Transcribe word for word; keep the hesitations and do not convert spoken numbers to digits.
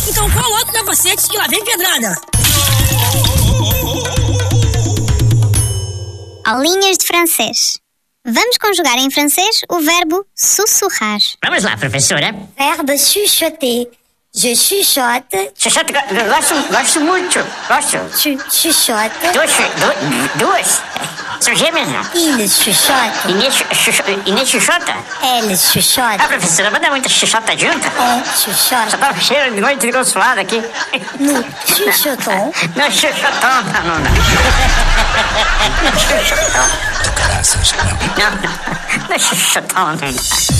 Então qual outro capacete que lá vem pedrada? Aulinhas de francês. Vamos conjugar em francês o verbo sussurrar. Vamos lá, professora. Verbe chuchoter. Je chuchote. Chuchote, gosto, gosto muito. Gosto. Tu chuchotes. Duas, du, duas. São gêmeas, não? Il chuchote. Inês, chucho, Inês chuchota? Elle chuchote. Ah, professora, manda muita chuchota junto. On chuchote. Já tava cheio de noite de consulado aqui. Nous chuchotons. Não, chuchotão, não, não, não. Não, chuchotão. Do caraças, não. Não, não é chuchotão, não.